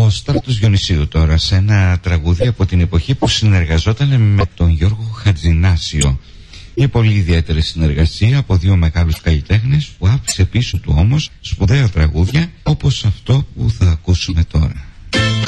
Ο Στράτος Διονυσίου τώρα σε ένα τραγούδι από την εποχή που συνεργαζόταν με τον Γιώργο Χατζηνάσιο. Μια πολύ ιδιαίτερη συνεργασία από δύο μεγάλους καλλιτέχνες που άφησε πίσω του όμως σπουδαία τραγούδια όπως αυτό που θα ακούσουμε τώρα.